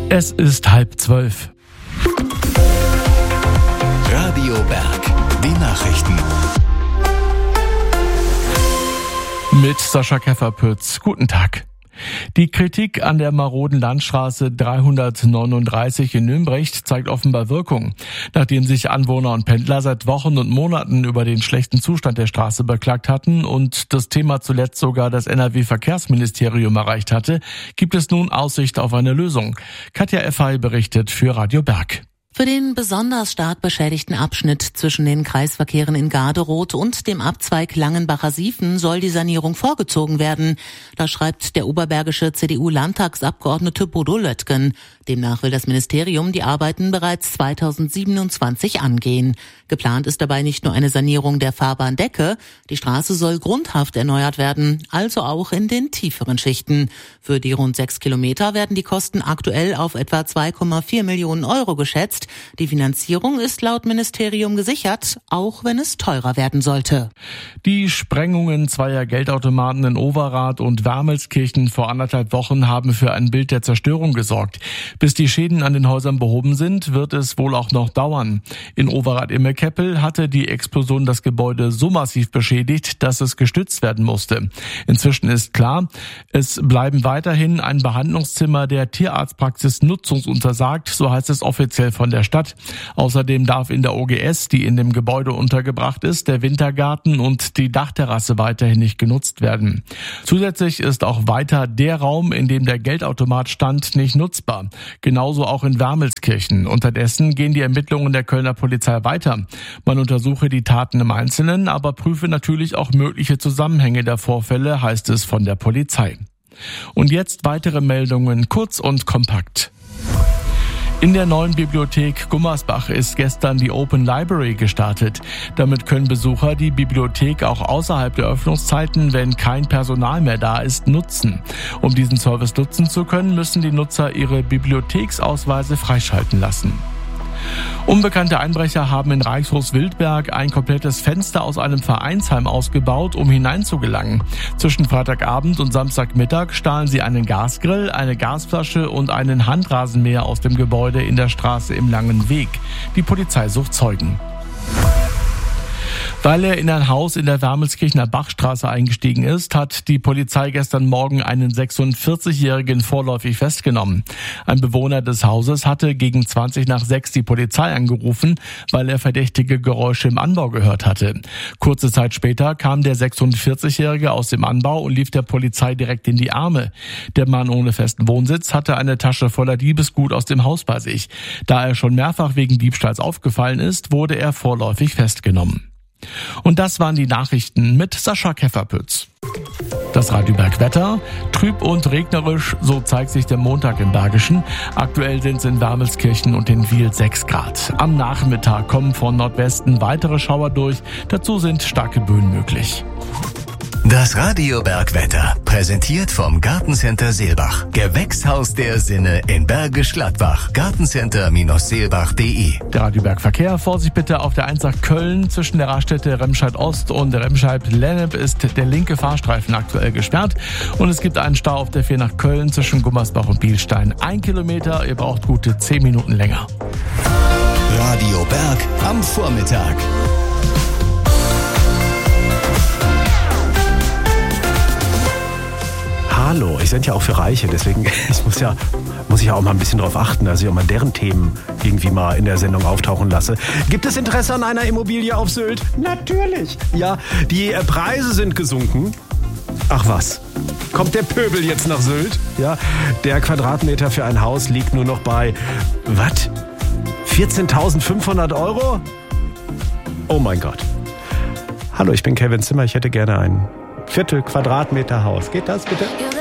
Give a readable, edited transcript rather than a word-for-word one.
Es ist 11:30. Radio Berg, die Nachrichten. Mit Sascha Käferpütz. Guten Tag. Die Kritik an der maroden Landstraße 339 in Nümbrecht zeigt offenbar Wirkung. Nachdem sich Anwohner und Pendler seit Wochen und Monaten über den schlechten Zustand der Straße beklagt hatten und das Thema zuletzt sogar das NRW-Verkehrsministerium erreicht hatte, gibt es nun Aussicht auf eine Lösung. Katja Effay berichtet für Radio Berg. Für den besonders stark beschädigten Abschnitt zwischen den Kreisverkehren in Garderoth und dem Abzweig Langenbacher-Siefen soll die Sanierung vorgezogen werden. Das schreibt der oberbergische CDU-Landtagsabgeordnete Bodo Löttgen. Demnach will das Ministerium die Arbeiten bereits 2027 angehen. Geplant ist dabei nicht nur eine Sanierung der Fahrbahndecke, die Straße soll grundhaft erneuert werden, also auch in den tieferen Schichten. Für die rund 6 Kilometer werden die Kosten aktuell auf etwa 2,4 Millionen Euro geschätzt. Die Finanzierung ist laut Ministerium gesichert, auch wenn es teurer werden sollte. Die Sprengungen zweier Geldautomaten in Overath und Wermelskirchen vor 1,5 Wochen haben für ein Bild der Zerstörung gesorgt. Bis die Schäden an den Häusern behoben sind, wird es wohl auch noch dauern. In Overath-Immekeppel hatte die Explosion das Gebäude so massiv beschädigt, dass es gestützt werden musste. Inzwischen ist klar, es bleiben weiterhin ein Behandlungszimmer der Tierarztpraxis nutzungsuntersagt, so heißt es offiziell von der Stadt. Außerdem darf in der OGS, die in dem Gebäude untergebracht ist, der Wintergarten und die Dachterrasse weiterhin nicht genutzt werden. Zusätzlich ist auch weiter der Raum, in dem der Geldautomat stand, nicht nutzbar. Genauso auch in Wermelskirchen. Unterdessen gehen die Ermittlungen der Kölner Polizei weiter. Man untersuche die Taten im Einzelnen, aber prüfe natürlich auch mögliche Zusammenhänge der Vorfälle, heißt es von der Polizei. Und jetzt weitere Meldungen, kurz und kompakt. In der neuen Bibliothek Gummersbach ist gestern die Open Library gestartet. Damit können Besucher die Bibliothek auch außerhalb der Öffnungszeiten, wenn kein Personal mehr da ist, nutzen. Um diesen Service nutzen zu können, müssen die Nutzer ihre Bibliotheksausweise freischalten lassen. Unbekannte Einbrecher haben in Reichshof-Wildberg ein komplettes Fenster aus einem Vereinsheim ausgebaut, um hineinzugelangen. Zwischen Freitagabend und Samstagmittag stahlen sie einen Gasgrill, eine Gasflasche und einen Handrasenmäher aus dem Gebäude in der Straße im Langen Weg. Die Polizei sucht Zeugen. Weil er in ein Haus in der Wermelskirchener Bachstraße eingestiegen ist, hat die Polizei gestern Morgen einen 46-Jährigen vorläufig festgenommen. Ein Bewohner des Hauses hatte gegen 6:20 die Polizei angerufen, weil er verdächtige Geräusche im Anbau gehört hatte. Kurze Zeit später kam der 46-Jährige aus dem Anbau und lief der Polizei direkt in die Arme. Der Mann ohne festen Wohnsitz hatte eine Tasche voller Diebesgut aus dem Haus bei sich. Da er schon mehrfach wegen Diebstahls aufgefallen ist, wurde er vorläufig festgenommen. Und das waren die Nachrichten mit Sascha Käferpütz. Das Radio Berg Wetter, trüb und regnerisch, so zeigt sich der Montag im Bergischen. Aktuell sind es in Wermelskirchen und in Wiel 6 Grad. Am Nachmittag kommen von Nordwesten weitere Schauer durch, dazu sind starke Böen möglich. Das Radio Berg Wetter, präsentiert vom Gartencenter Seelbach. Gewächshaus der Sinne in Bergisch Gladbach. Gartencenter-seelbach.de. Der Radio Berg Verkehr, Vorsicht bitte auf der 1 nach Köln. Zwischen der Raststätte Remscheid Ost und Remscheid-Lennep ist der linke Fahrstreifen aktuell gesperrt. Und es gibt einen Stau auf der 4 nach Köln zwischen Gummersbach und Bielstein. 1 Kilometer, ihr braucht gute 10 Minuten länger. Radio Berg am Vormittag. Hallo, ich sende ja auch für Reiche, deswegen muss ich ja auch mal ein bisschen drauf achten, dass ich auch mal deren Themen irgendwie mal in der Sendung auftauchen lasse. Gibt es Interesse an einer Immobilie auf Sylt? Natürlich. Ja, die Preise sind gesunken. Ach was, kommt der Pöbel jetzt nach Sylt? Ja, der Quadratmeter für ein Haus liegt nur noch bei, 14.500 Euro? Oh mein Gott. Hallo, ich bin Kevin Zimmer, ich hätte gerne ein Viertel Quadratmeter Haus. Geht das bitte?